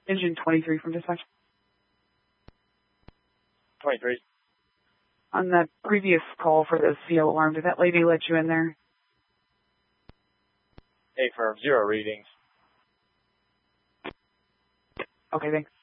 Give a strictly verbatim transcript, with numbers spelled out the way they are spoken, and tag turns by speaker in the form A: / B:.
A: Engine twenty-three from dispatch.
B: twenty-three.
A: On that previous call for the C O alarm, did that lady let you in there?
B: A firm, zero readings.
A: Okay, thanks.